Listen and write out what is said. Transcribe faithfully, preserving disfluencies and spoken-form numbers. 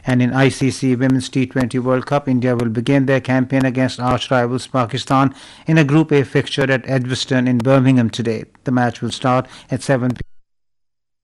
And in I C C Women's T twenty World Cup, India will begin their campaign against arch rivals Pakistan in a Group A fixture at Edgbaston in Birmingham today. The match will start at seven p m